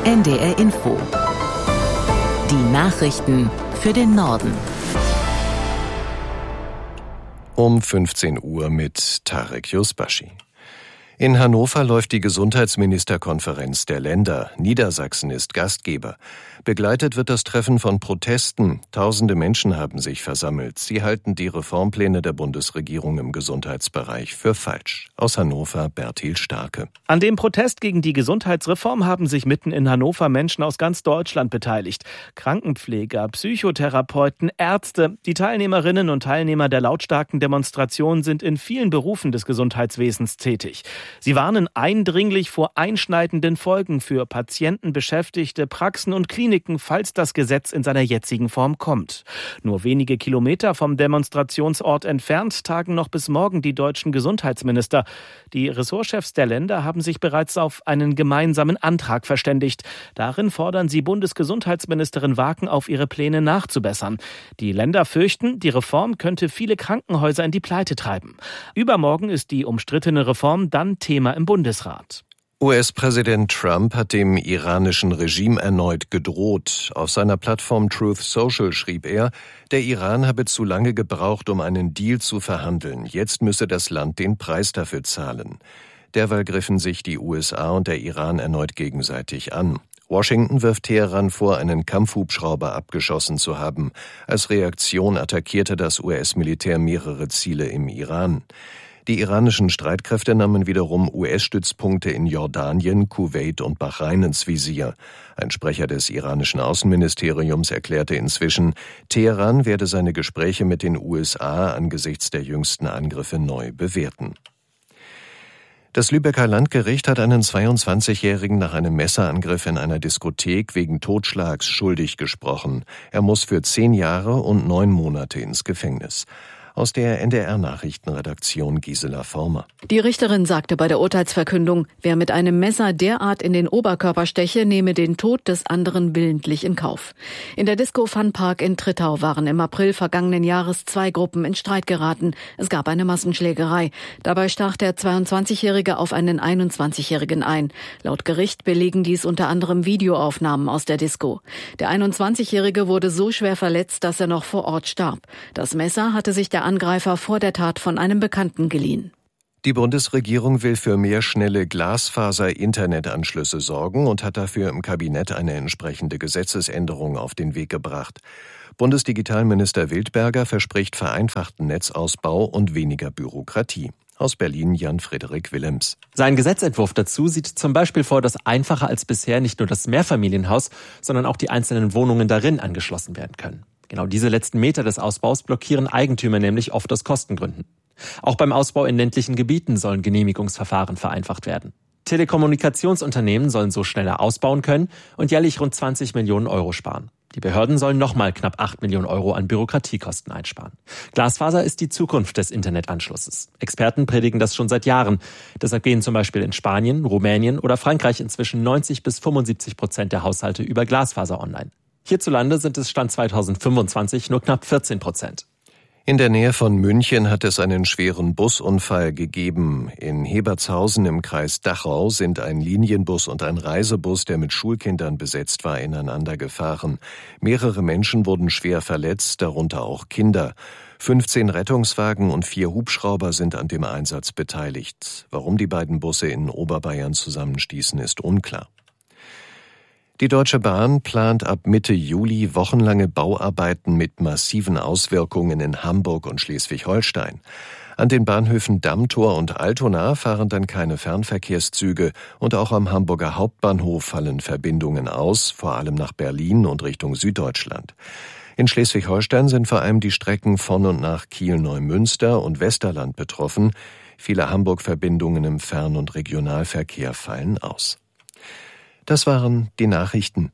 NDR Info. Die Nachrichten für den Norden. Um 15 Uhr mit Tarek Yusbashi. In Hannover läuft die Gesundheitsministerkonferenz der Länder. Niedersachsen ist Gastgeber. Begleitet wird das Treffen von Protesten. Tausende Menschen haben sich versammelt. Sie halten die Reformpläne der Bundesregierung im Gesundheitsbereich für falsch. Aus Hannover Bertil Starke. An dem Protest gegen die Gesundheitsreform haben sich mitten in Hannover Menschen aus ganz Deutschland beteiligt. Krankenpfleger, Psychotherapeuten, Ärzte. Die Teilnehmerinnen und Teilnehmer der lautstarken Demonstration sind in vielen Berufen des Gesundheitswesens tätig. Sie warnen eindringlich vor einschneidenden Folgen für Patienten, Beschäftigte, Praxen und Kliniken, falls das Gesetz in seiner jetzigen Form kommt. Nur wenige Kilometer vom Demonstrationsort entfernt tagen noch bis morgen die deutschen Gesundheitsminister. Die Ressortchefs der Länder haben sich bereits auf einen gemeinsamen Antrag verständigt. Darin fordern sie Bundesgesundheitsministerin Waken auf, ihre Pläne nachzubessern. Die Länder fürchten, die Reform könnte viele Krankenhäuser in die Pleite treiben. Übermorgen ist die umstrittene Reform dann Thema im Bundesrat. US-Präsident Trump hat dem iranischen Regime erneut gedroht. Auf seiner Plattform Truth Social schrieb er, der Iran habe zu lange gebraucht, um einen Deal zu verhandeln. Jetzt müsse das Land den Preis dafür zahlen. Derweil griffen sich die USA und der Iran erneut gegenseitig an. Washington wirft Teheran vor, einen Kampfhubschrauber abgeschossen zu haben. Als Reaktion attackierte das US-Militär mehrere Ziele im Iran. Die iranischen Streitkräfte nahmen wiederum US-Stützpunkte in Jordanien, Kuwait und Bahrain ins Visier. Ein Sprecher des iranischen Außenministeriums erklärte inzwischen, Teheran werde seine Gespräche mit den USA angesichts der jüngsten Angriffe neu bewerten. Das Lübecker Landgericht hat einen 22-Jährigen nach einem Messerangriff in einer Diskothek wegen Totschlags schuldig gesprochen. Er muss für 10 Jahre und 9 Monate ins Gefängnis. Aus der NDR-Nachrichtenredaktion Gisela Former. Die Richterin sagte bei der Urteilsverkündung, wer mit einem Messer derart in den Oberkörper steche, nehme den Tod des anderen willentlich in Kauf. In der Disco Fun Park in Trittau waren im April vergangenen Jahres 2 Gruppen in Streit geraten. Es gab eine Massenschlägerei. Dabei stach der 22-Jährige auf einen 21-Jährigen ein. Laut Gericht belegen dies unter anderem Videoaufnahmen aus der Disco. Der 21-Jährige wurde so schwer verletzt, dass er noch vor Ort starb. Das Messer hatte sich der Angreifer vor der Tat von einem Bekannten geliehen. Die Bundesregierung will für mehr schnelle Glasfaser-Internetanschlüsse sorgen und hat dafür im Kabinett eine entsprechende Gesetzesänderung auf den Weg gebracht. Bundesdigitalminister Wildberger verspricht vereinfachten Netzausbau und weniger Bürokratie. Aus Berlin Jan-Frederik Willems. Sein Gesetzentwurf dazu sieht zum Beispiel vor, dass einfacher als bisher nicht nur das Mehrfamilienhaus, sondern auch die einzelnen Wohnungen darin angeschlossen werden können. Genau diese letzten Meter des Ausbaus blockieren Eigentümer nämlich oft aus Kostengründen. Auch beim Ausbau in ländlichen Gebieten sollen Genehmigungsverfahren vereinfacht werden. Telekommunikationsunternehmen sollen so schneller ausbauen können und jährlich rund 20 Millionen Euro sparen. Die Behörden sollen nochmal knapp 8 Millionen Euro an Bürokratiekosten einsparen. Glasfaser ist die Zukunft des Internetanschlusses. Experten predigen das schon seit Jahren. Deshalb gehen zum Beispiel in Spanien, Rumänien oder Frankreich inzwischen 90-75% der Haushalte über Glasfaser online. Hierzulande sind es Stand 2025 nur knapp 14%. In der Nähe von München hat es einen schweren Busunfall gegeben. In Hebertshausen im Kreis Dachau sind ein Linienbus und ein Reisebus, der mit Schulkindern besetzt war, ineinander gefahren. Mehrere Menschen wurden schwer verletzt, darunter auch Kinder. 15 Rettungswagen und 4 Hubschrauber sind an dem Einsatz beteiligt. Warum die beiden Busse in Oberbayern zusammenstießen, ist unklar. Die Deutsche Bahn plant ab Mitte Juli wochenlange Bauarbeiten mit massiven Auswirkungen in Hamburg und Schleswig-Holstein. An den Bahnhöfen Dammtor und Altona fahren dann keine Fernverkehrszüge und auch am Hamburger Hauptbahnhof fallen Verbindungen aus, vor allem nach Berlin und Richtung Süddeutschland. In Schleswig-Holstein sind vor allem die Strecken von und nach Kiel-Neumünster und Westerland betroffen. Viele Hamburg-Verbindungen im Fern- und Regionalverkehr fallen aus. Das waren die Nachrichten.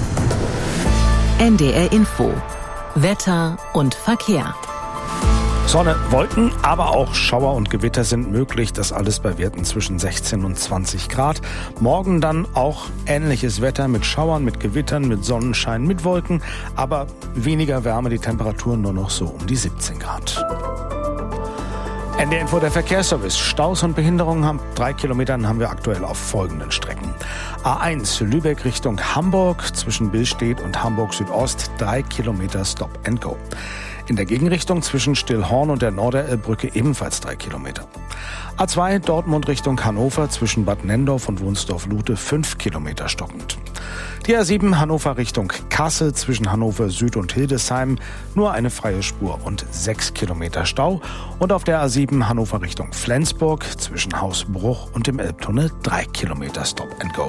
NDR Info. Wetter und Verkehr. Sonne, Wolken, aber auch Schauer und Gewitter sind möglich. Das alles bei Werten zwischen 16 und 20 Grad. Morgen dann auch ähnliches Wetter mit Schauern, mit Gewittern, mit Sonnenschein, mit Wolken. Aber weniger Wärme, die Temperaturen nur noch so um die 17 Grad. NDR Info, der Verkehrsservice. Staus und Behinderungen 3 Kilometern haben wir aktuell auf folgenden Strecken. A1 Lübeck Richtung Hamburg zwischen Billstedt und Hamburg Südost 3 Kilometer Stop and Go. In der Gegenrichtung zwischen Stillhorn und der Norderelbbrücke ebenfalls 3 Kilometer. A2 Dortmund Richtung Hannover zwischen Bad Nendorf und Wunsdorf-Lute 5 Kilometer stockend. Die A7 Hannover Richtung Kassel zwischen Hannover Süd und Hildesheim nur eine freie Spur und 6 Kilometer Stau. Und auf der A7 Hannover Richtung Flensburg zwischen Hausbruch und dem Elbtunnel 3 Kilometer Stop and Go.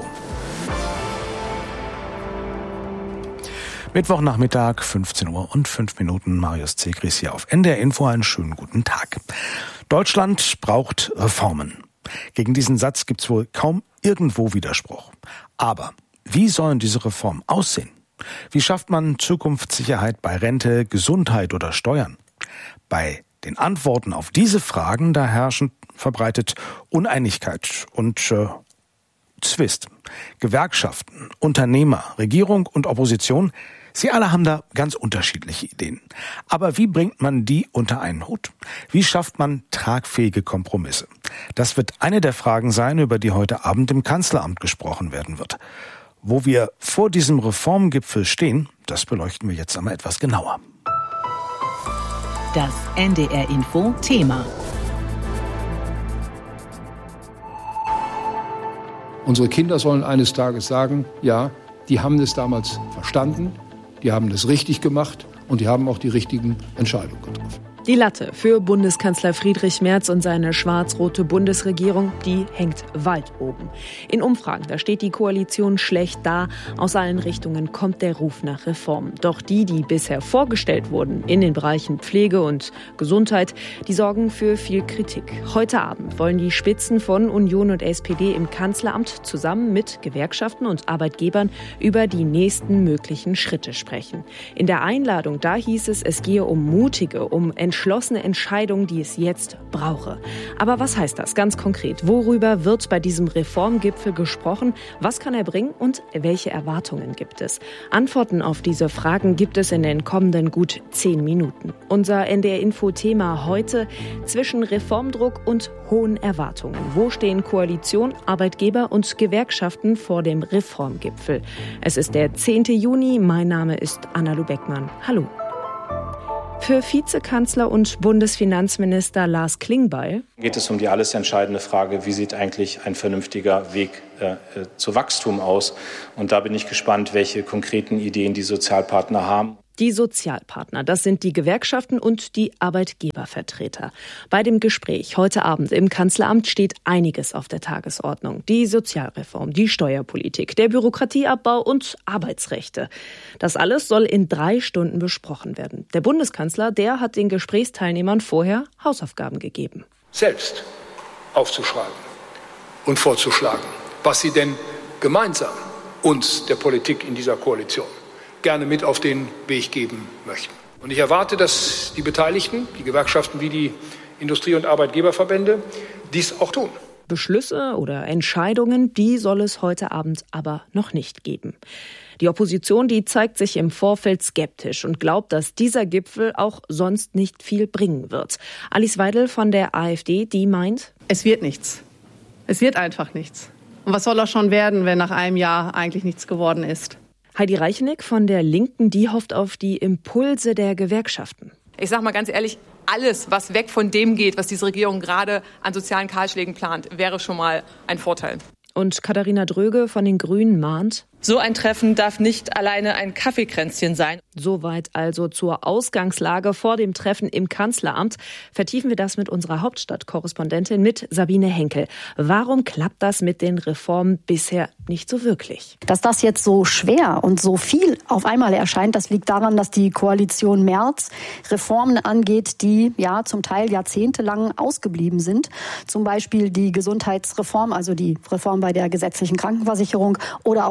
Mittwochnachmittag, 15 Uhr und 5 Minuten. Marius Zegris hier auf NDR Info. Einen schönen guten Tag. Deutschland braucht Reformen. Gegen diesen Satz gibt's wohl kaum irgendwo Widerspruch. Aber wie sollen diese Reformen aussehen? Wie schafft man Zukunftssicherheit bei Rente, Gesundheit oder Steuern? Bei den Antworten auf diese Fragen, da herrschen verbreitet Uneinigkeit und Zwist. Gewerkschaften, Unternehmer, Regierung und Opposition, sie alle haben da ganz unterschiedliche Ideen. Aber wie bringt man die unter einen Hut? Wie schafft man tragfähige Kompromisse? Das wird eine der Fragen sein, über die heute Abend im Kanzleramt gesprochen werden wird. Wo wir vor diesem Reformgipfel stehen, das beleuchten wir jetzt einmal etwas genauer. Das NDR Info Thema. Unsere Kinder sollen eines Tages sagen, ja, die haben es damals verstanden, die haben das richtig gemacht und die haben auch die richtigen Entscheidungen getroffen. Die Latte für Bundeskanzler Friedrich Merz und seine schwarz-rote Bundesregierung, die hängt weit oben. In Umfragen, da steht die Koalition schlecht da. Aus allen Richtungen kommt der Ruf nach Reformen. Doch die bisher vorgestellt wurden in den Bereichen Pflege und Gesundheit, die sorgen für viel Kritik. Heute Abend wollen die Spitzen von Union und SPD im Kanzleramt zusammen mit Gewerkschaften und Arbeitgebern über die nächsten möglichen Schritte sprechen. In der Einladung, da hieß es, es gehe um mutige, um entschlossene Entscheidungen, die es jetzt brauche. Aber was heißt das ganz konkret? Worüber wird bei diesem Reformgipfel gesprochen? Was kann er bringen und welche Erwartungen gibt es? Antworten auf diese Fragen gibt es in den kommenden gut 10 Minuten. Unser NDR-Info-Thema heute: zwischen Reformdruck und hohen Erwartungen. Wo stehen Koalition, Arbeitgeber und Gewerkschaften vor dem Reformgipfel? Es ist der 10. Juni. Mein Name ist Anna-Lu Beckmann. Hallo. Für Vizekanzler und Bundesfinanzminister Lars Klingbeil geht es um die alles entscheidende Frage, wie sieht eigentlich ein vernünftiger Weg zu Wachstum aus? Und da bin ich gespannt, welche konkreten Ideen die Sozialpartner haben. Die Sozialpartner, das sind die Gewerkschaften und die Arbeitgebervertreter. Bei dem Gespräch heute Abend im Kanzleramt steht einiges auf der Tagesordnung. Die Sozialreform, die Steuerpolitik, der Bürokratieabbau und Arbeitsrechte. Das alles soll in 3 Stunden besprochen werden. Der Bundeskanzler, der hat den Gesprächsteilnehmern vorher Hausaufgaben gegeben. Selbst aufzuschreiben und vorzuschlagen, was sie denn gemeinsam uns, der Politik in dieser Koalition, gerne mit auf den Weg geben möchten. Und ich erwarte, dass die Beteiligten, die Gewerkschaften wie die Industrie- und Arbeitgeberverbände, dies auch tun. Beschlüsse oder Entscheidungen, die soll es heute Abend aber noch nicht geben. Die Opposition, die zeigt sich im Vorfeld skeptisch und glaubt, dass dieser Gipfel auch sonst nicht viel bringen wird. Alice Weidel von der AfD, die meint: Es wird nichts. Es wird einfach nichts. Und was soll auch schon werden, wenn nach einem Jahr eigentlich nichts geworden ist? Heidi Reicheneck von der Linken, die hofft auf die Impulse der Gewerkschaften. Ich sage mal ganz ehrlich, alles, was weg von dem geht, was diese Regierung gerade an sozialen Kahlschlägen plant, wäre schon mal ein Vorteil. Und Katharina Dröge von den Grünen mahnt: So ein Treffen darf nicht alleine ein Kaffeekränzchen sein. Soweit also zur Ausgangslage vor dem Treffen im Kanzleramt. Vertiefen wir das mit unserer Hauptstadtkorrespondentin, mit Sabine Henkel. Warum klappt das mit den Reformen bisher nicht so wirklich? Dass das jetzt so schwer und so viel auf einmal erscheint, das liegt daran, dass die Koalition Merz Reformen angeht, die ja zum Teil jahrzehntelang ausgeblieben sind. Zum Beispiel die Gesundheitsreform, also die Reform bei der gesetzlichen Krankenversicherung oder auch die Rentenreform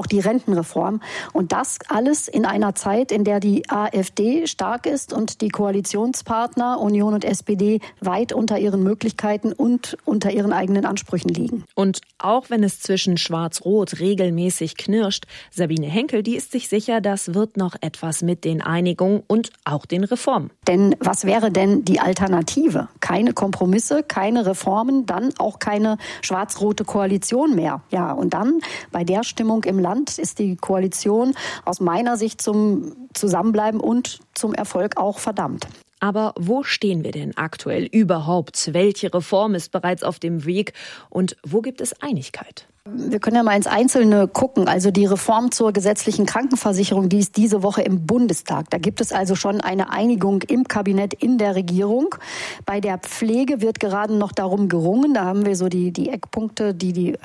Rentenreform. Und das alles in einer Zeit, in der die AfD stark ist und die Koalitionspartner Union und SPD weit unter ihren Möglichkeiten und unter ihren eigenen Ansprüchen liegen. Und auch wenn es zwischen Schwarz-Rot regelmäßig knirscht, Sabine Henkel, die ist sich sicher, das wird noch etwas mit den Einigungen und auch den Reformen. Denn was wäre denn die Alternative? Keine Kompromisse, keine Reformen, dann auch keine schwarz-rote Koalition mehr. Ja, und dann bei der Stimmung im Land ist die Koalition aus meiner Sicht zum Zusammenbleiben und zum Erfolg auch verdammt. Aber wo stehen wir denn aktuell überhaupt? Welche Reform ist bereits auf dem Weg und wo gibt es Einigkeit? Wir können ja mal ins Einzelne gucken. Also die Reform zur gesetzlichen Krankenversicherung, die ist diese Woche im Bundestag. Da gibt es also schon eine Einigung im Kabinett, in der Regierung. Bei der Pflege wird gerade noch darum gerungen. Da haben wir so die Eckpunkte, die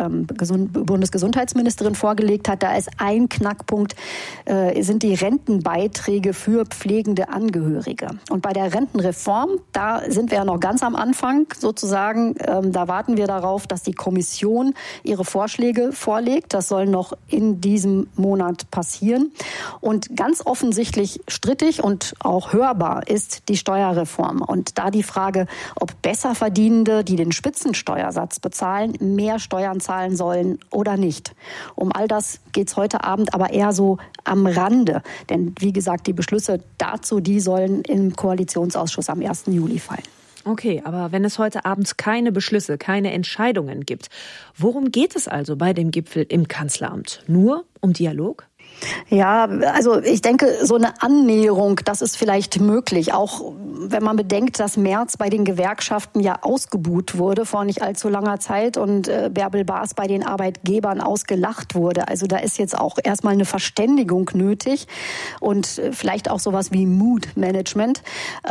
Bundesgesundheitsministerin vorgelegt hat. Da ist ein Knackpunkt, sind die Rentenbeiträge für pflegende Angehörige. Und bei der Rentenreform, da sind wir ja noch ganz am Anfang sozusagen. Da warten wir darauf, dass die Kommission ihre Vorschläge vorlegt. Das soll noch in diesem Monat passieren. Und ganz offensichtlich strittig und auch hörbar ist die Steuerreform. Und da die Frage, ob Besserverdienende, die den Spitzensteuersatz bezahlen, mehr Steuern zahlen sollen oder nicht. Um all das geht es heute Abend aber eher so am Rande. Denn wie gesagt, die Beschlüsse dazu, die sollen im Koalitionsausschuss am 1. Juli fallen. Okay, aber wenn es heute Abend keine Beschlüsse, keine Entscheidungen gibt, worum geht es also bei dem Gipfel im Kanzleramt? Nur um Dialog? Ja, also ich denke, so eine Annäherung, das ist vielleicht möglich. Auch wenn man bedenkt, dass Merz bei den Gewerkschaften ja ausgebuht wurde vor nicht allzu langer Zeit und Bärbel Baas bei den Arbeitgebern ausgelacht wurde. Also da ist jetzt auch erstmal eine Verständigung nötig und vielleicht auch sowas wie Mood-Management.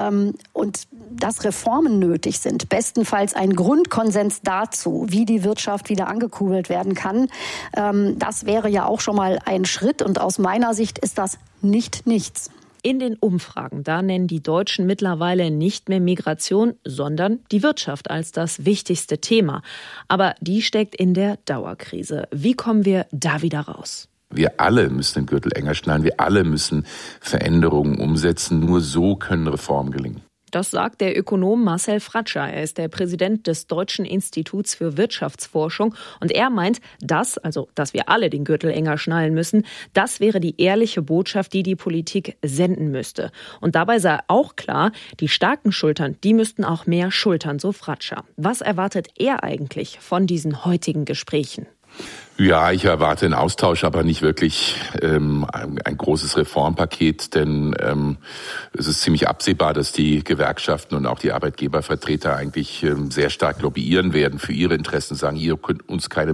Und dass Reformen nötig sind, bestenfalls ein Grundkonsens dazu, wie die Wirtschaft wieder angekurbelt werden kann, das wäre ja auch schon mal ein Schritt. Und aus meiner Sicht ist das nicht nichts. In den Umfragen, da nennen die Deutschen mittlerweile nicht mehr Migration, sondern die Wirtschaft als das wichtigste Thema. Aber die steckt in der Dauerkrise. Wie kommen wir da wieder raus? Wir alle müssen den Gürtel enger schnallen. Wir alle müssen Veränderungen umsetzen. Nur so können Reformen gelingen. Das sagt der Ökonom Marcel Fratscher. Er ist der Präsident des Deutschen Instituts für Wirtschaftsforschung. Und er meint, dass wir alle den Gürtel enger schnallen müssen, das wäre die ehrliche Botschaft, die die Politik senden müsste. Und dabei sei auch klar, die starken Schultern, die müssten auch mehr schultern, so Fratscher. Was erwartet er eigentlich von diesen heutigen Gesprächen? Ja, ich erwarte einen Austausch, aber nicht wirklich ein großes Reformpaket, denn es ist ziemlich absehbar, dass die Gewerkschaften und auch die Arbeitgebervertreter eigentlich sehr stark lobbyieren werden für ihre Interessen, sagen, ihr könnt uns keine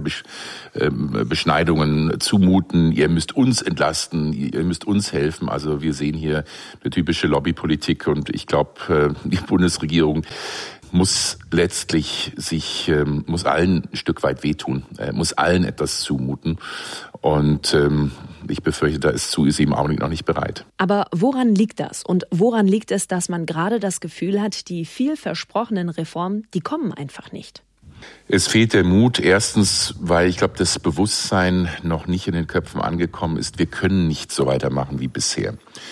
Beschneidungen zumuten, ihr müsst uns entlasten, ihr müsst uns helfen. Also wir sehen hier eine typische Lobbypolitik und ich glaube, die Bundesregierung muss letztlich muss allen ein Stück weit wehtun, muss allen etwas zumuten. Und ich befürchte, dazu ist sie im Augenblick noch nicht bereit. Aber woran liegt das? Und woran liegt es, dass man gerade das Gefühl hat, die viel versprochenen Reformen, die kommen einfach nicht? Es fehlt der Mut. Erstens, weil ich glaube, das Bewusstsein noch nicht in den Köpfen angekommen ist. Wir können nicht so weitermachen wie bisher.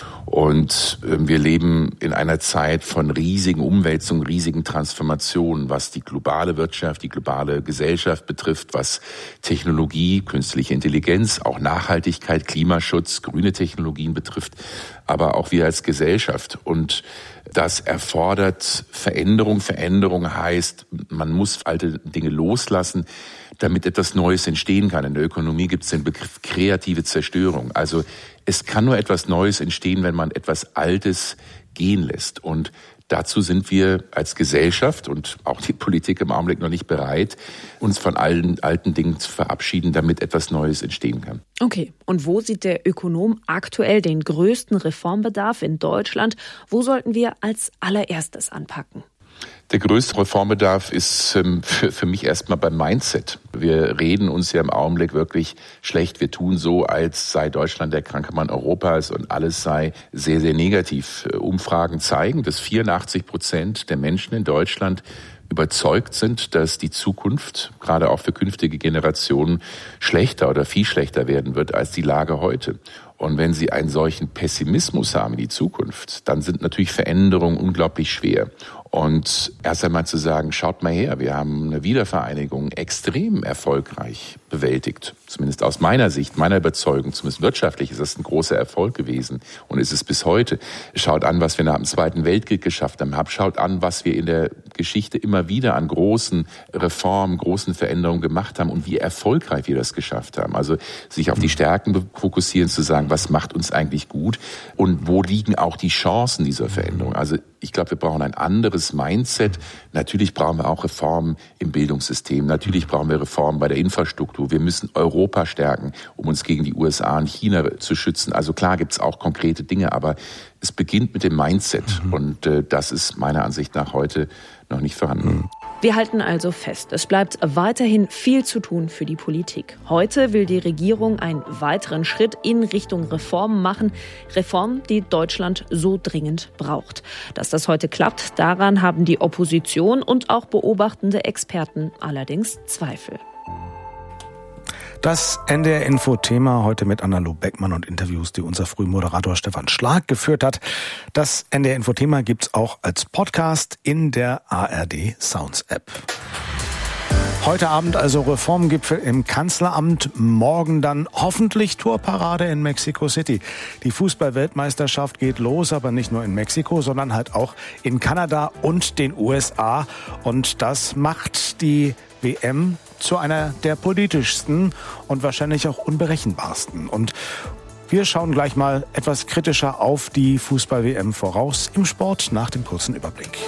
Und wir leben in einer Zeit von riesigen Umwälzungen, riesigen Transformationen, was die globale Wirtschaft, die globale Gesellschaft betrifft, was Technologie, künstliche Intelligenz, auch Nachhaltigkeit, Klimaschutz, grüne Technologien betrifft, aber auch wir als Gesellschaft. Und das erfordert Veränderung. Veränderung heißt, man muss alte Dinge loslassen, damit etwas Neues entstehen kann. In der Ökonomie gibt es den Begriff kreative Zerstörung. Also es kann nur etwas Neues entstehen, wenn man etwas Altes gehen lässt. Und dazu sind wir als Gesellschaft und auch die Politik im Augenblick noch nicht bereit, uns von allen alten Dingen zu verabschieden, damit etwas Neues entstehen kann. Okay, und wo sieht der Ökonom aktuell den größten Reformbedarf in Deutschland? Wo sollten wir als allererstes anpacken? Der größte Reformbedarf ist für mich erstmal beim Mindset. Wir reden uns ja im Augenblick wirklich schlecht. Wir tun so, als sei Deutschland der kranke Mann Europas und alles sei sehr, sehr negativ. Umfragen zeigen, dass 84% der Menschen in Deutschland überzeugt sind, dass die Zukunft, gerade auch für künftige Generationen, schlechter oder viel schlechter werden wird als die Lage heute. Und wenn Sie einen solchen Pessimismus haben in die Zukunft, dann sind natürlich Veränderungen unglaublich schwer. Und erst einmal zu sagen, schaut mal her, wir haben eine Wiedervereinigung extrem erfolgreich bewältigt. Zumindest aus meiner Sicht, meiner Überzeugung, zumindest wirtschaftlich ist das ein großer Erfolg gewesen und ist es bis heute. Schaut an, was wir nach dem Zweiten Weltkrieg geschafft haben. Schaut an, was wir in der Geschichte immer wieder an großen Reformen, großen Veränderungen gemacht haben und wie erfolgreich wir das geschafft haben. Also sich auf die Stärken fokussieren, zu sagen, was macht uns eigentlich gut und wo liegen auch die Chancen dieser Veränderung. Also ich glaube, wir brauchen ein anderes Mindset. Natürlich brauchen wir auch Reformen im Bildungssystem. Natürlich brauchen wir Reformen bei der Infrastruktur. Wir müssen Europa stärken, um uns gegen die USA und China zu schützen. Also klar gibt es auch konkrete Dinge, aber es beginnt mit dem Mindset. Und das ist meiner Ansicht nach heute noch nicht vorhanden. Wir halten also fest, es bleibt weiterhin viel zu tun für die Politik. Heute will die Regierung einen weiteren Schritt in Richtung Reformen machen. Reformen, die Deutschland so dringend braucht. Dass das heute klappt, daran haben die Opposition und auch beobachtende Experten allerdings Zweifel. Das NDR-Info-Thema heute mit Anna-Lo Beckmann und Interviews, die unser Frühmoderator Stefan Schlag geführt hat. Das NDR-Info-Thema gibt's auch als Podcast in der ARD Sounds-App. Heute Abend also Reformgipfel im Kanzleramt, morgen dann hoffentlich Torparade in Mexico City. Die Fußball-Weltmeisterschaft geht los, aber nicht nur in Mexiko, sondern halt auch in Kanada und den USA. Und das macht die WM zu einer der politischsten und wahrscheinlich auch unberechenbarsten. Und wir schauen gleich mal etwas kritischer auf die Fußball-WM voraus im Sport nach dem kurzen Überblick.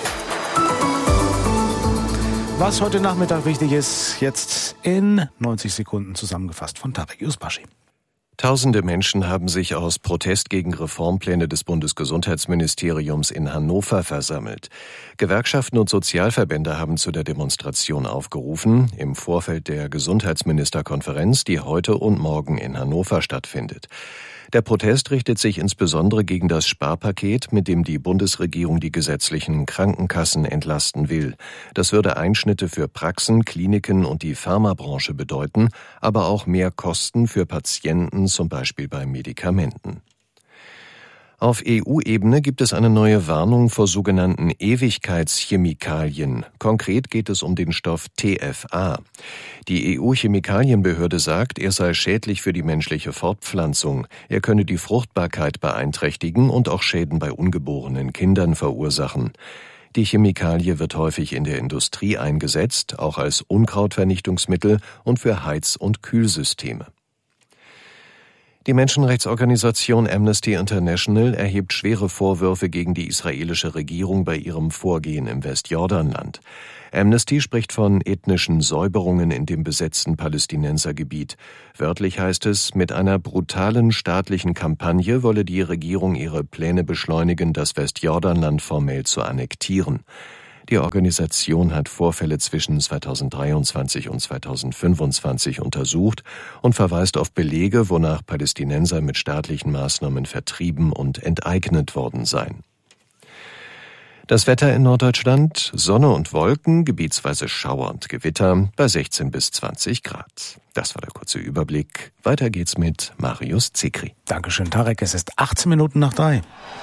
Was heute Nachmittag wichtig ist, jetzt in 90 Sekunden zusammengefasst von Tarek Yusbashi. Tausende Menschen haben sich aus Protest gegen Reformpläne des Bundesgesundheitsministeriums in Hannover versammelt. Gewerkschaften und Sozialverbände haben zu der Demonstration aufgerufen, im Vorfeld der Gesundheitsministerkonferenz, die heute und morgen in Hannover stattfindet. Der Protest richtet sich insbesondere gegen das Sparpaket, mit dem die Bundesregierung die gesetzlichen Krankenkassen entlasten will. Das würde Einschnitte für Praxen, Kliniken und die Pharmabranche bedeuten, aber auch mehr Kosten für Patienten, zum Beispiel bei Medikamenten. Auf EU-Ebene gibt es eine neue Warnung vor sogenannten Ewigkeitschemikalien. Konkret geht es um den Stoff TFA. Die EU-Chemikalienbehörde sagt, er sei schädlich für die menschliche Fortpflanzung. Er könne die Fruchtbarkeit beeinträchtigen und auch Schäden bei ungeborenen Kindern verursachen. Die Chemikalie wird häufig in der Industrie eingesetzt, auch als Unkrautvernichtungsmittel und für Heiz- und Kühlsysteme. Die Menschenrechtsorganisation Amnesty International erhebt schwere Vorwürfe gegen die israelische Regierung bei ihrem Vorgehen im Westjordanland. Amnesty spricht von ethnischen Säuberungen in dem besetzten Palästinensergebiet. Wörtlich heißt es, mit einer brutalen staatlichen Kampagne wolle die Regierung ihre Pläne beschleunigen, das Westjordanland formell zu annektieren. Die Organisation hat Vorfälle zwischen 2023 und 2025 untersucht und verweist auf Belege, wonach Palästinenser mit staatlichen Maßnahmen vertrieben und enteignet worden seien. Das Wetter in Norddeutschland: Sonne und Wolken, gebietsweise Schauer und Gewitter bei 16 bis 20 Grad. Das war der kurze Überblick. Weiter geht's mit Marius Zikri. Dankeschön, Tarek. Es ist 18 Minuten nach 3.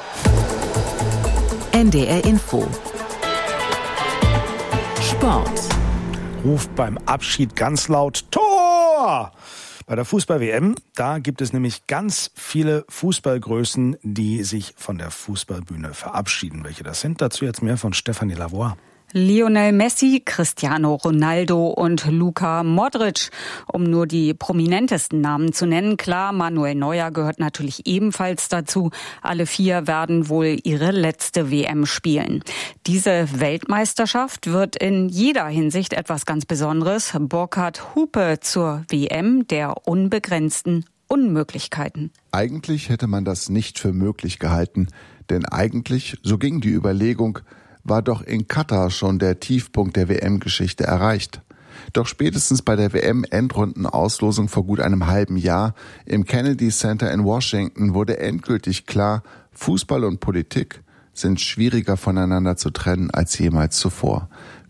NDR Info. Sport. Ruft beim Abschied ganz laut Tor! Bei der Fußball-WM, da gibt es nämlich ganz viele Fußballgrößen, die sich von der Fußballbühne verabschieden. Welche das sind, dazu jetzt mehr von Stefanie Lavoie. Lionel Messi, Cristiano Ronaldo und Luka Modric, um nur die prominentesten Namen zu nennen. Klar, Manuel Neuer gehört natürlich ebenfalls dazu. Alle 4 werden wohl ihre letzte WM spielen. Diese Weltmeisterschaft wird in jeder Hinsicht etwas ganz Besonderes. Burkhard Hupe zur WM der unbegrenzten Unmöglichkeiten. Eigentlich hätte man das nicht für möglich gehalten, denn eigentlich, so ging die Überlegung, war doch in Katar schon der Tiefpunkt der WM-Geschichte erreicht. Doch spätestens bei der WM-Endrundenauslosung vor gut einem halben Jahr im Kennedy Center in Washington wurde endgültig klar, Fußball und Politik sind schwieriger voneinander zu trennen als jemals zuvor.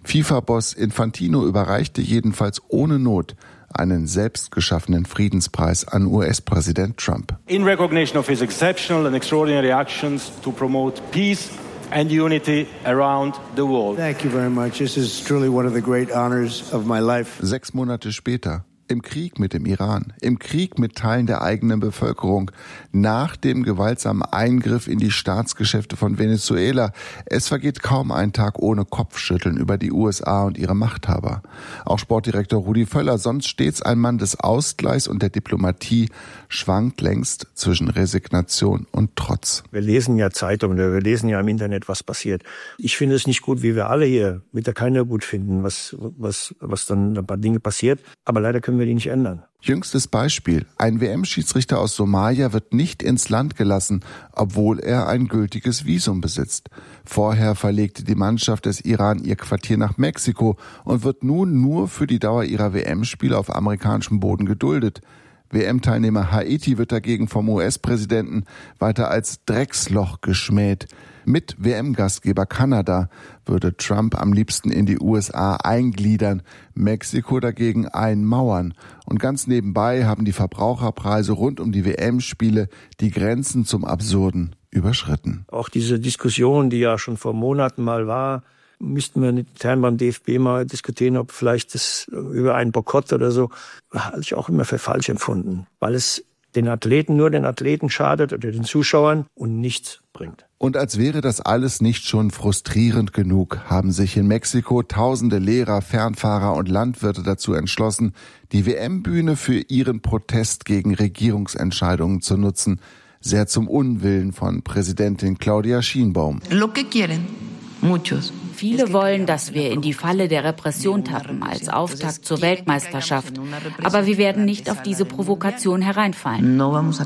FIFA-Boss Infantino überreichte jedenfalls ohne Not einen selbstgeschaffenen Friedenspreis an US-Präsident Trump. In recognition of his exceptional and extraordinary actions to promote peace and unity around the world. Thank you very much. This is truly one of the great honors of my life. 6 Monate später, im Krieg mit dem Iran, im Krieg mit Teilen der eigenen Bevölkerung, nach dem gewaltsamen Eingriff in die Staatsgeschäfte von Venezuela. Es vergeht kaum ein Tag ohne Kopfschütteln über die USA und ihre Machthaber. Auch Sportdirektor Rudi Völler, sonst stets ein Mann des Ausgleichs und der Diplomatie, schwankt längst zwischen Resignation und Trotz. Wir lesen ja Zeitungen, wir lesen ja im Internet, was passiert. Ich finde es nicht gut, wie wir alle hier mit der keiner gut finden, was dann ein paar Dinge passiert. Aber leider können wir die nicht ändern. Jüngstes Beispiel. Ein WM-Schiedsrichter aus Somalia wird nicht ins Land gelassen, obwohl er ein gültiges Visum besitzt. Vorher verlegte die Mannschaft des Iran ihr Quartier nach Mexiko und wird nun nur für die Dauer ihrer WM-Spiele auf amerikanischem Boden geduldet. WM-Teilnehmer Haiti wird dagegen vom US-Präsidenten weiter als Drecksloch geschmäht. Mit WM-Gastgeber Kanada würde Trump am liebsten in die USA eingliedern, Mexiko dagegen einmauern. Und ganz nebenbei haben die Verbraucherpreise rund um die WM-Spiele die Grenzen zum Absurden überschritten. Auch diese Diskussion, die ja schon vor Monaten mal war, müssten wir intern beim DFB mal diskutieren, ob vielleicht das über einen Boykott oder so, halte ich auch immer für falsch empfunden, weil es nur den Athleten schadet oder den Zuschauern und nichts bringt. Und als wäre das alles nicht schon frustrierend genug, haben sich in Mexiko tausende Lehrer, Fernfahrer und Landwirte dazu entschlossen, die WM-Bühne für ihren Protest gegen Regierungsentscheidungen zu nutzen, sehr zum Unwillen von Präsidentin Claudia Sheinbaum. Viele wollen, dass wir in die Falle der Repression tappen als Auftakt zur Weltmeisterschaft. Aber wir werden nicht auf diese Provokation hereinfallen.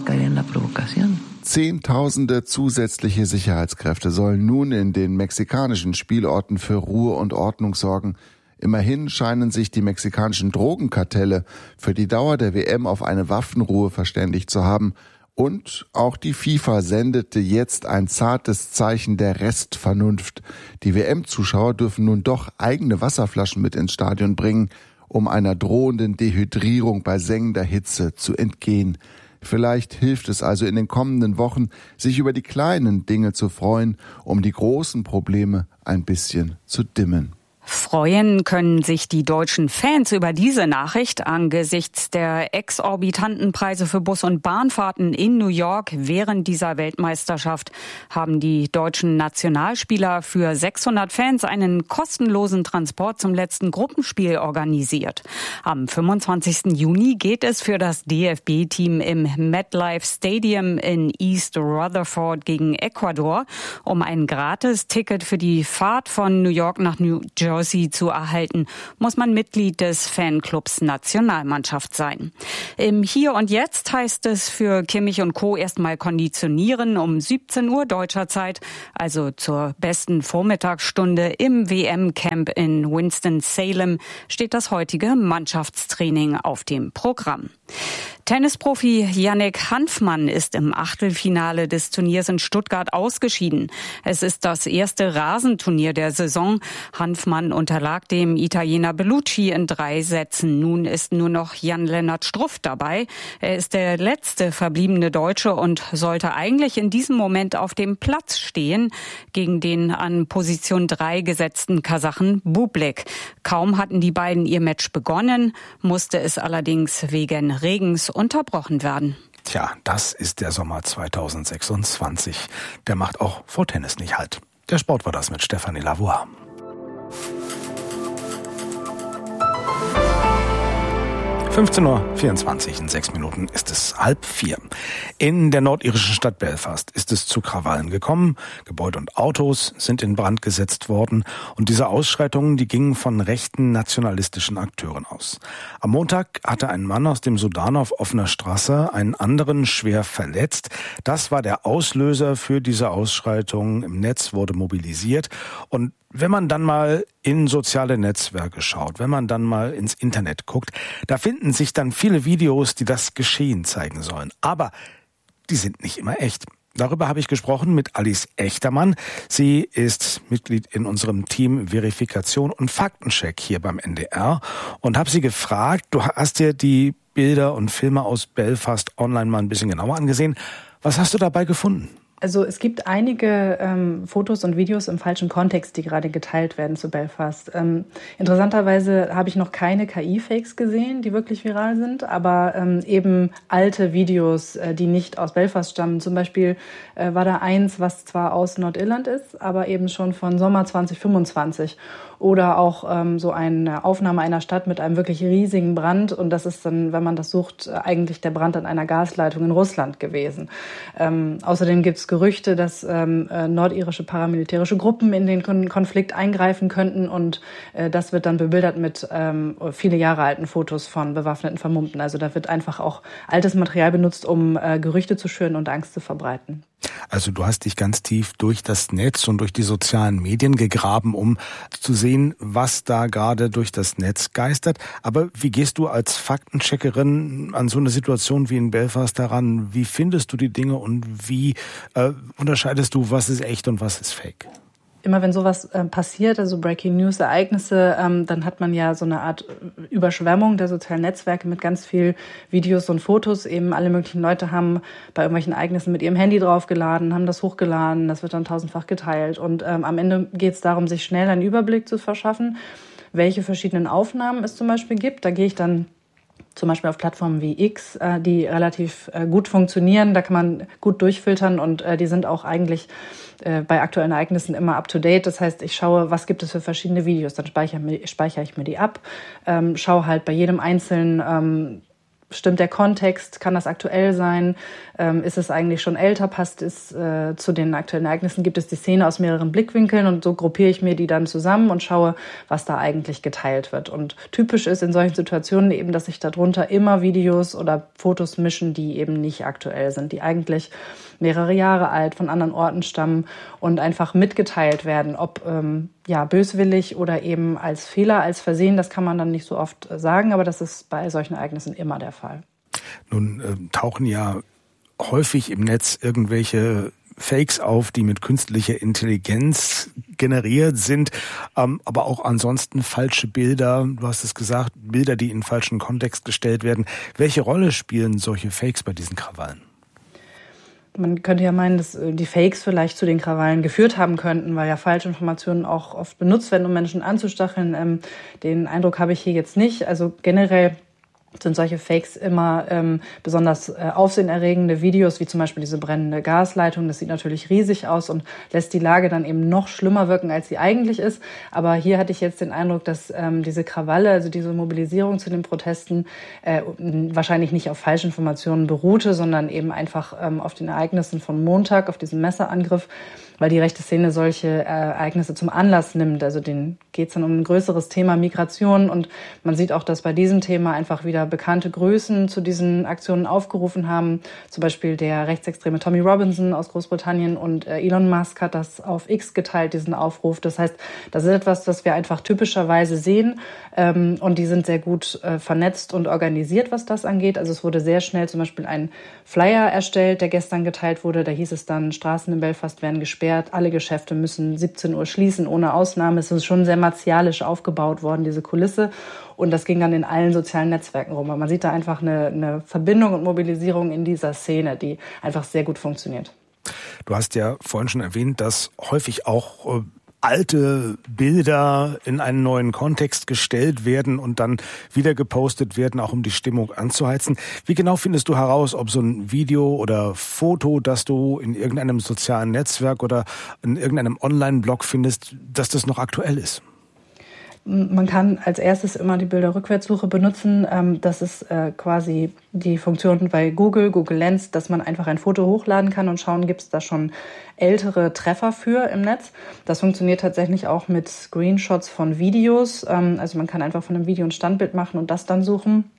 Zehntausende zusätzliche Sicherheitskräfte sollen nun in den mexikanischen Spielorten für Ruhe und Ordnung sorgen. Immerhin scheinen sich die mexikanischen Drogenkartelle für die Dauer der WM auf eine Waffenruhe verständigt zu haben. Und auch die FIFA sendete jetzt ein zartes Zeichen der Restvernunft. Die WM-Zuschauer dürfen nun doch eigene Wasserflaschen mit ins Stadion bringen, um einer drohenden Dehydrierung bei sengender Hitze zu entgehen. Vielleicht hilft es also in den kommenden Wochen, sich über die kleinen Dinge zu freuen, um die großen Probleme ein bisschen zu dimmen. Freuen können sich die deutschen Fans über diese Nachricht. Angesichts der exorbitanten Preise für Bus- und Bahnfahrten in New York während dieser Weltmeisterschaft haben die deutschen Nationalspieler für 600 Fans einen kostenlosen Transport zum letzten Gruppenspiel organisiert. Am 25. Juni geht es für das DFB-Team im MetLife Stadium in East Rutherford gegen Ecuador um ein Gratis-Ticket für die Fahrt von New York nach New Jersey zu erhalten, muss man Mitglied des Fanclubs Nationalmannschaft sein. Im Hier und Jetzt heißt es für Kimmich und Co. erstmal konditionieren um 17 Uhr deutscher Zeit, also zur besten Vormittagsstunde im WM-Camp in Winston-Salem, steht das heutige Mannschaftstraining auf dem Programm. Tennisprofi Yannick Hanfmann ist im Achtelfinale des Turniers in Stuttgart ausgeschieden. Es ist das erste Rasenturnier der Saison. Hanfmann unterlag dem Italiener Bellucci in 3 Sätzen. Nun ist nur noch Jan-Lennart Struff dabei. Er ist der letzte verbliebene Deutsche und sollte eigentlich in diesem Moment auf dem Platz stehen gegen den an Position 3 gesetzten Kasachen Bublik. Kaum hatten die beiden ihr Match begonnen, musste es allerdings wegen Regens unterbrochen werden. Tja, das ist der Sommer 2026. Der macht auch vor Tennis nicht halt. Der Sport war das mit Stefanie Lavoie. 15:24 Uhr, in 6 Minuten ist es 3:30. In der nordirischen Stadt Belfast ist es zu Krawallen gekommen. Gebäude und Autos sind in Brand gesetzt worden. Und diese Ausschreitungen, die gingen von rechten nationalistischen Akteuren aus. Am Montag hatte ein Mann aus dem Sudan auf offener Straße einen anderen schwer verletzt. Das war der Auslöser für diese Ausschreitungen. Im Netz wurde mobilisiert. Und wenn man dann mal in soziale Netzwerke schaut, wenn man dann mal ins Internet guckt, da finden sich dann viele Videos, die das Geschehen zeigen sollen. Aber die sind nicht immer echt. Darüber habe ich gesprochen mit Alice Echtermann. Sie ist Mitglied in unserem Team Verifikation und Faktencheck hier beim NDR und habe sie gefragt, du hast dir die Bilder und Filme aus Belfast online mal ein bisschen genauer angesehen. Was hast du dabei gefunden? Also es gibt einige Fotos und Videos im falschen Kontext, die gerade geteilt werden zu Belfast. Interessanterweise habe ich noch keine KI-Fakes gesehen, die wirklich viral sind, aber eben alte Videos, die nicht aus Belfast stammen. Zum Beispiel war da eins, was zwar aus Nordirland ist, aber eben schon von Sommer 2025. Oder auch so eine Aufnahme einer Stadt mit einem wirklich riesigen Brand. Und das ist dann, wenn man das sucht, eigentlich der Brand an einer Gasleitung in Russland gewesen. Außerdem gibt es Gerüchte, dass nordirische paramilitärische Gruppen in den Konflikt eingreifen könnten. Und das wird dann bebildert mit viele Jahre alten Fotos von bewaffneten Vermummten. Also da wird einfach auch altes Material benutzt, um Gerüchte zu schüren und Angst zu verbreiten. Also du hast dich ganz tief durch das Netz und durch die sozialen Medien gegraben, um zu sehen, was da gerade durch das Netz geistert. Aber wie gehst du als Faktencheckerin an so eine Situation wie in Belfast heran? Wie findest du die Dinge und wie unterscheidest du, was ist echt und was ist fake? Immer wenn sowas passiert, also Breaking News Ereignisse, dann hat man ja so eine Art Überschwemmung der sozialen Netzwerke mit ganz viel Videos und Fotos. Eben alle möglichen Leute haben bei irgendwelchen Ereignissen mit ihrem Handy draufgeladen, haben das hochgeladen, das wird dann tausendfach geteilt. Und am Ende geht es darum, sich schnell einen Überblick zu verschaffen, welche verschiedenen Aufnahmen es zum Beispiel gibt. Da gehe ich dann zum Beispiel auf Plattformen wie X, die relativ gut funktionieren. Da kann man gut durchfiltern und die sind auch eigentlich bei aktuellen Ereignissen immer up-to-date. Das heißt, ich schaue, was gibt es für verschiedene Videos. Dann speichere ich mir die ab, schaue halt bei jedem einzelnen, stimmt der Kontext, kann das aktuell sein, ist es eigentlich schon älter, passt es zu den aktuellen Ereignissen, gibt es die Szene aus mehreren Blickwinkeln und so gruppiere ich mir die dann zusammen und schaue, was da eigentlich geteilt wird. Und typisch ist in solchen Situationen eben, dass sich darunter immer Videos oder Fotos mischen, die eben nicht aktuell sind, die eigentlich mehrere Jahre alt, von anderen Orten stammen und einfach mitgeteilt werden, ob böswillig oder eben als Fehler, als Versehen, das kann man dann nicht so oft sagen, aber das ist bei solchen Ereignissen immer der Fall. Nun tauchen ja häufig im Netz irgendwelche Fakes auf, die mit künstlicher Intelligenz generiert sind, aber auch ansonsten falsche Bilder, du hast es gesagt, Bilder, die in falschen Kontext gestellt werden. Welche Rolle spielen solche Fakes bei diesen Krawallen? Man könnte ja meinen, dass die Fakes vielleicht zu den Krawallen geführt haben könnten, weil ja Falschinformationen auch oft benutzt werden, um Menschen anzustacheln. Den Eindruck habe ich hier jetzt nicht. Also generell sind solche Fakes immer besonders aufsehenerregende Videos, wie zum Beispiel diese brennende Gasleitung. Das sieht natürlich riesig aus und lässt die Lage dann eben noch schlimmer wirken, als sie eigentlich ist. Aber hier hatte ich jetzt den Eindruck, dass diese Krawalle, also diese Mobilisierung zu den Protesten, wahrscheinlich nicht auf Falschinformationen beruhte, sondern eben einfach auf den Ereignissen von Montag, auf diesen Messerangriff, weil die rechte Szene solche Ereignisse zum Anlass nimmt. Also denen geht es dann um ein größeres Thema Migration und man sieht auch, dass bei diesem Thema einfach wieder bekannte Größen zu diesen Aktionen aufgerufen haben. Zum Beispiel der rechtsextreme Tommy Robinson aus Großbritannien und Elon Musk hat das auf X geteilt, diesen Aufruf. Das heißt, das ist etwas, das wir einfach typischerweise sehen und die sind sehr gut vernetzt und organisiert, was das angeht. Also es wurde sehr schnell zum Beispiel ein Flyer erstellt, der gestern geteilt wurde. Da hieß es dann, Straßen in Belfast werden gesperrt. Alle Geschäfte müssen 17 Uhr schließen, ohne Ausnahme. Es ist schon sehr martialisch aufgebaut worden, diese Kulisse. Und das ging dann in allen sozialen Netzwerken rum. Man sieht da einfach eine Verbindung und Mobilisierung in dieser Szene, die einfach sehr gut funktioniert. Du hast ja vorhin schon erwähnt, dass häufig auch alte Bilder in einen neuen Kontext gestellt werden und dann wieder gepostet werden, auch um die Stimmung anzuheizen. Wie genau findest du heraus, ob so ein Video oder Foto, das du in irgendeinem sozialen Netzwerk oder in irgendeinem Online-Blog findest, dass das noch aktuell ist? Man kann als erstes immer die Bilderrückwärtssuche benutzen. Das ist quasi die Funktion bei Google Lens, dass man einfach ein Foto hochladen kann und schauen, gibt es da schon ältere Treffer für im Netz. Das funktioniert tatsächlich auch mit Screenshots von Videos. Also man kann einfach von einem Video ein Standbild machen und das dann suchen.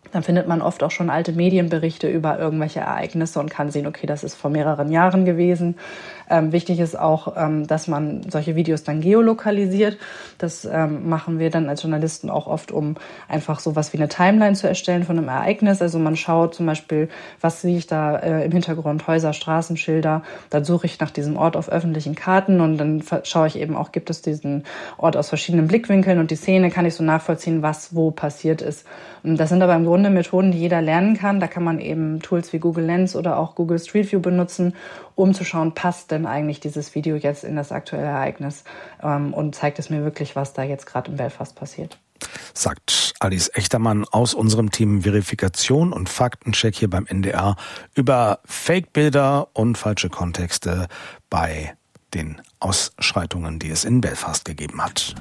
dann findet man oft auch schon alte Medienberichte über irgendwelche Ereignisse und kann sehen, okay, das ist vor mehreren Jahren gewesen. Wichtig ist auch, dass man solche Videos dann geolokalisiert. Das machen wir dann als Journalisten auch oft, um einfach sowas wie eine Timeline zu erstellen von einem Ereignis. Also man schaut zum Beispiel, was sehe ich da im Hintergrund, Häuser, Straßenschilder. Dann suche ich nach diesem Ort auf öffentlichen Karten und dann schaue ich eben auch, gibt es diesen Ort aus verschiedenen Blickwinkeln und die Szene kann ich so nachvollziehen, was wo passiert ist. Und das sind aber im Grunde Methoden, die jeder lernen kann. Da kann man eben Tools wie Google Lens oder auch Google Street View benutzen, um zu schauen, passt denn eigentlich dieses Video jetzt in das aktuelle Ereignis und zeigt es mir wirklich, was da jetzt gerade in Belfast passiert. Sagt Alice Echtermann aus unserem Team Verifikation und Faktencheck hier beim NDR über Fake-Bilder und falsche Kontexte bei den Ausschreitungen, die es in Belfast gegeben hat.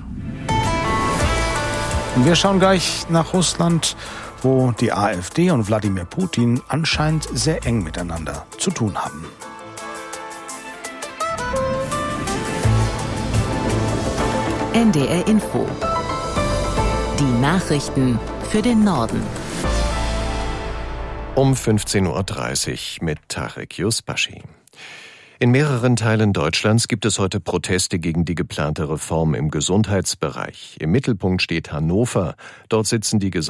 Und wir schauen gleich nach Russland, wo die AfD und Wladimir Putin anscheinend sehr eng miteinander zu tun haben. NDR Info. Die Nachrichten für den Norden. Um 15.30 Uhr mit Tarek Yusbashi. In mehreren Teilen Deutschlands gibt es heute Proteste gegen die geplante Reform im Gesundheitsbereich. Im Mittelpunkt steht Hannover. Dort sitzen die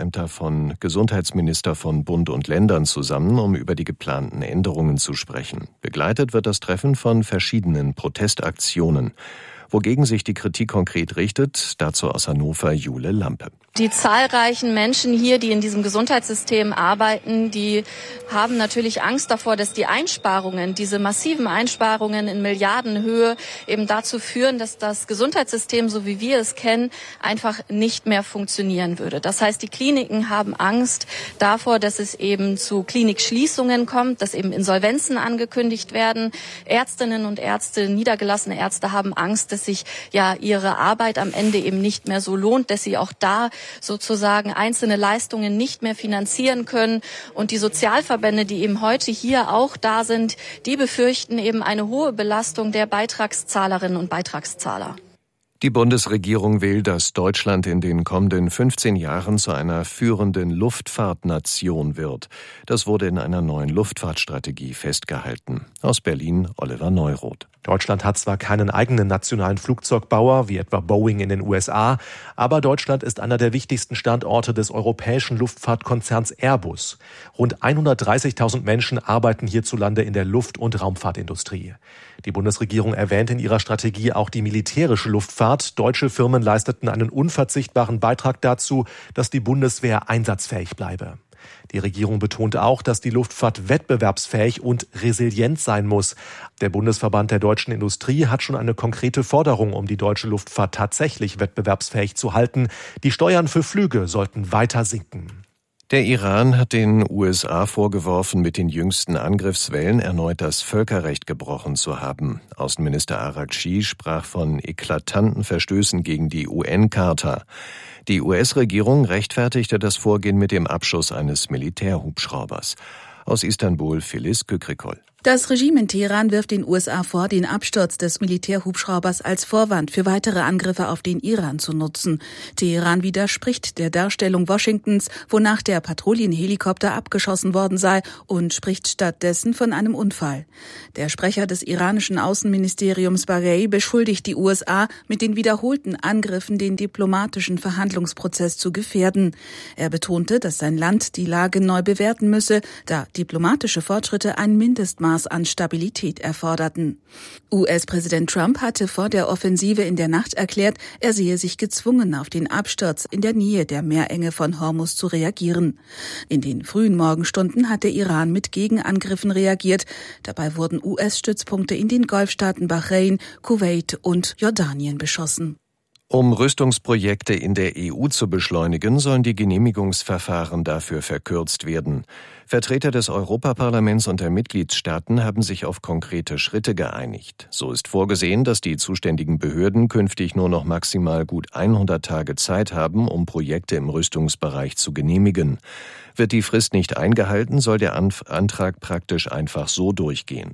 Gesundheitsminister von Bund und Ländern zusammen, um über die geplanten Änderungen zu sprechen. Begleitet wird das Treffen von verschiedenen Protestaktionen. Wogegen sich die Kritik konkret richtet, dazu aus Hannover Jule Lampe. Die zahlreichen Menschen hier, die in diesem Gesundheitssystem arbeiten, die haben natürlich Angst davor, dass die Einsparungen, diese massiven Einsparungen in Milliardenhöhe eben dazu führen, dass das Gesundheitssystem, so wie wir es kennen, einfach nicht mehr funktionieren würde. Das heißt, die Kliniken haben Angst davor, dass es eben zu Klinikschließungen kommt, dass eben Insolvenzen angekündigt werden. Ärztinnen und Ärzte, niedergelassene Ärzte haben Angst, dass sich ja ihre Arbeit am Ende eben nicht mehr so lohnt, dass sie auch da sozusagen einzelne Leistungen nicht mehr finanzieren können. Und die Sozialverbände, die eben heute hier auch da sind, die befürchten eben eine hohe Belastung der Beitragszahlerinnen und Beitragszahler. Die Bundesregierung will, dass Deutschland in den kommenden 15 Jahren zu einer führenden Luftfahrtnation wird. Das wurde in einer neuen Luftfahrtstrategie festgehalten. Aus Berlin Oliver Neuroth. Deutschland hat zwar keinen eigenen nationalen Flugzeugbauer, wie etwa Boeing in den USA, aber Deutschland ist einer der wichtigsten Standorte des europäischen Luftfahrtkonzerns Airbus. Rund 130.000 Menschen arbeiten hierzulande in der Luft- und Raumfahrtindustrie. Die Bundesregierung erwähnt in ihrer Strategie auch die militärische Luftfahrt. Deutsche Firmen leisteten einen unverzichtbaren Beitrag dazu, dass die Bundeswehr einsatzfähig bleibe. Die Regierung betont auch, dass die Luftfahrt wettbewerbsfähig und resilient sein muss. Der Bundesverband der deutschen Industrie hat schon eine konkrete Forderung, um die deutsche Luftfahrt tatsächlich wettbewerbsfähig zu halten. Die Steuern für Flüge sollten weiter sinken. Der Iran hat den USA vorgeworfen, mit den jüngsten Angriffswellen erneut das Völkerrecht gebrochen zu haben. Außenminister Araghchi sprach von eklatanten Verstößen gegen die UN-Charta. Die US-Regierung rechtfertigte das Vorgehen mit dem Abschuss eines Militärhubschraubers. Aus Istanbul Filiz Kükrikol. Das Regime in Teheran wirft den USA vor, den Absturz des Militärhubschraubers als Vorwand für weitere Angriffe auf den Iran zu nutzen. Teheran widerspricht der Darstellung Washingtons, wonach der Patrouillenhelikopter abgeschossen worden sei, und spricht stattdessen von einem Unfall. Der Sprecher des iranischen Außenministeriums Baghei beschuldigt die USA, mit den wiederholten Angriffen den diplomatischen Verhandlungsprozess zu gefährden. Er betonte, dass sein Land die Lage neu bewerten müsse, da diplomatische Fortschritte ein Mindestmaß an Stabilität erforderten. US-Präsident Trump hatte vor der Offensive in der Nacht erklärt, er sehe sich gezwungen, auf den Absturz in der Nähe der Meerenge von Hormuz zu reagieren. In den frühen Morgenstunden hat der Iran mit Gegenangriffen reagiert. Dabei wurden US-Stützpunkte in den Golfstaaten Bahrain, Kuwait und Jordanien beschossen. Um Rüstungsprojekte in der EU zu beschleunigen, sollen die Genehmigungsverfahren dafür verkürzt werden. Vertreter des Europaparlaments und der Mitgliedstaaten haben sich auf konkrete Schritte geeinigt. So ist vorgesehen, dass die zuständigen Behörden künftig nur noch maximal gut 100 Tage Zeit haben, um Projekte im Rüstungsbereich zu genehmigen. Wird die Frist nicht eingehalten, soll der Antrag praktisch einfach so durchgehen.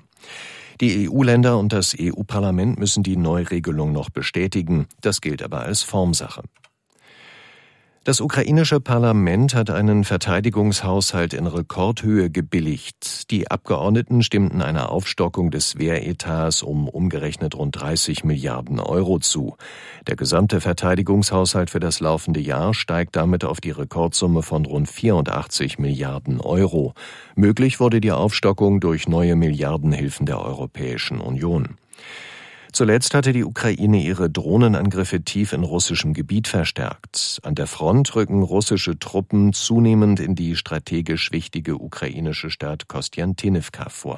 Die EU-Länder und das EU-Parlament müssen die Neuregelung noch bestätigen. Das gilt aber als Formsache. Das ukrainische Parlament hat einen Verteidigungshaushalt in Rekordhöhe gebilligt. Die Abgeordneten stimmten einer Aufstockung des Wehretats um umgerechnet rund 30 Milliarden Euro zu. Der gesamte Verteidigungshaushalt für das laufende Jahr steigt damit auf die Rekordsumme von rund 84 Milliarden Euro. Möglich wurde die Aufstockung durch neue Milliardenhilfen der Europäischen Union. Zuletzt hatte die Ukraine ihre Drohnenangriffe tief in russischem Gebiet verstärkt. An der Front rücken russische Truppen zunehmend in die strategisch wichtige ukrainische Stadt Kostjantinivka vor.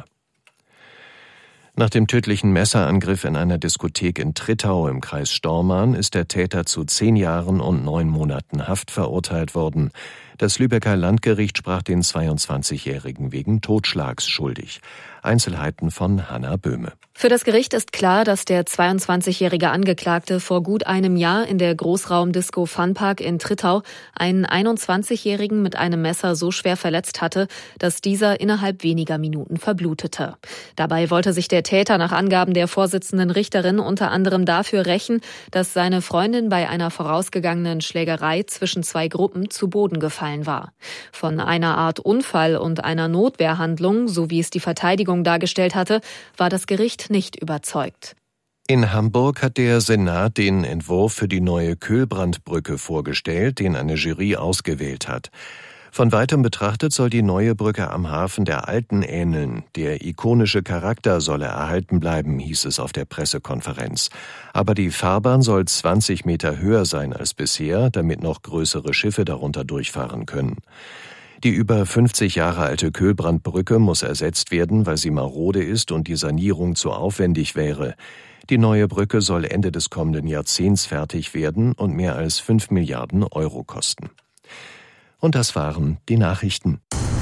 Nach dem tödlichen Messerangriff in einer Diskothek in Trittau im Kreis Stormarn ist der Täter zu 10 Jahren und 9 Monaten Haft verurteilt worden. Das Lübecker Landgericht sprach den 22-Jährigen wegen Totschlags schuldig. Einzelheiten von Hanna Böhme. Für das Gericht ist klar, dass der 22-jährige Angeklagte vor gut einem Jahr in der Großraumdisco Funpark in Trittau einen 21-jährigen mit einem Messer so schwer verletzt hatte, dass dieser innerhalb weniger Minuten verblutete. Dabei wollte sich der Täter nach Angaben der Vorsitzenden Richterin unter anderem dafür rächen, dass seine Freundin bei einer vorausgegangenen Schlägerei zwischen 2 Gruppen zu Boden gefallen war. Von einer Art Unfall und einer Notwehrhandlung, so wie es die Verteidigung dargestellt hatte, war das Gericht nicht überzeugt. In Hamburg hat der Senat den Entwurf für die neue Köhlbrandbrücke vorgestellt, den eine Jury ausgewählt hat. Von weitem betrachtet soll die neue Brücke am Hafen der alten ähneln. Der ikonische Charakter solle erhalten bleiben, hieß es auf der Pressekonferenz. Aber die Fahrbahn soll 20 Meter höher sein als bisher, damit noch größere Schiffe darunter durchfahren können. Die über 50 Jahre alte Köhlbrandbrücke muss ersetzt werden, weil sie marode ist und die Sanierung zu aufwendig wäre. Die neue Brücke soll Ende des kommenden Jahrzehnts fertig werden und mehr als 5 Milliarden Euro kosten. Und das waren die Nachrichten.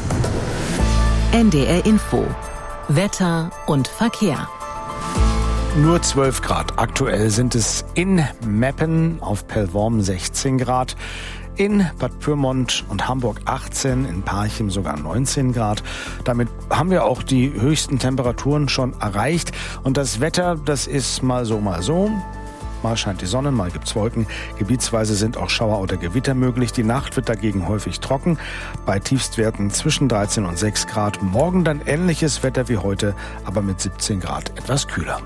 NDR Info. Wetter und Verkehr. Nur 12 Grad. Aktuell sind es in Meppen auf Pellworm 16 Grad. In Bad Pyrmont und Hamburg 18, in Parchim sogar 19 Grad. Damit haben wir auch die höchsten Temperaturen schon erreicht. Und das Wetter, das ist mal so, mal so. Mal scheint die Sonne, mal gibt's Wolken. Gebietsweise sind auch Schauer oder Gewitter möglich. Die Nacht wird dagegen häufig trocken. Bei Tiefstwerten zwischen 13 und 6 Grad. Morgen dann ähnliches Wetter wie heute, aber mit 17 Grad etwas kühler.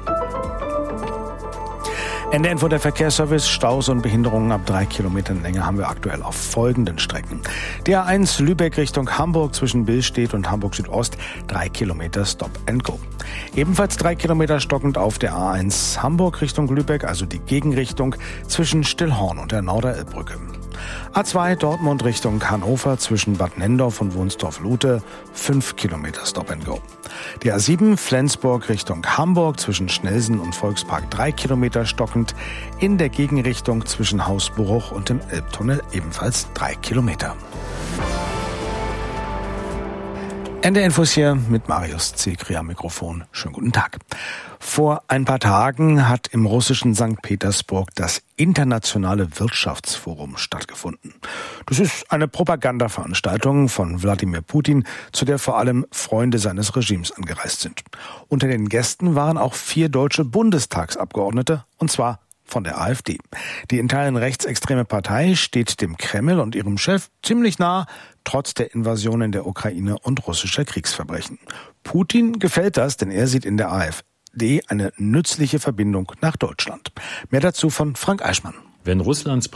NDR Info, der Verkehrsservice. Staus und Behinderungen ab 3 Kilometern Länge haben wir aktuell auf folgenden Strecken. Die A1 Lübeck Richtung Hamburg zwischen Billstedt und Hamburg Südost 3 Kilometer Stop and Go. Ebenfalls 3 Kilometer stockend auf der A1 Hamburg Richtung Lübeck, also die Gegenrichtung zwischen Stillhorn und der Norderelbbrücke. A2 Dortmund Richtung Hannover zwischen Bad Nendorf und Wunstorf-Lute 5 Kilometer Stop and Go. Die A7 Flensburg Richtung Hamburg zwischen Schnelsen und Volkspark 3 Kilometer stockend. In der Gegenrichtung zwischen Hausbruch und dem Elbtunnel ebenfalls 3 Kilometer. NDR Infos hier mit Marius Zekri am Mikrofon. Schönen guten Tag. Vor ein paar Tagen hat im russischen St. Petersburg das Internationale Wirtschaftsforum stattgefunden. Das ist eine Propagandaveranstaltung von Wladimir Putin, zu der vor allem Freunde seines Regimes angereist sind. Unter den Gästen waren auch 4 deutsche Bundestagsabgeordnete, und zwar von der AfD. Die in Teilen rechtsextreme Partei steht dem Kreml und ihrem Chef ziemlich nah, trotz der Invasionen der Ukraine und russischer Kriegsverbrechen. Putin gefällt das, denn er sieht in der AfD eine nützliche Verbindung nach Deutschland. Mehr dazu von Frank Eichmann. Wenn Russlands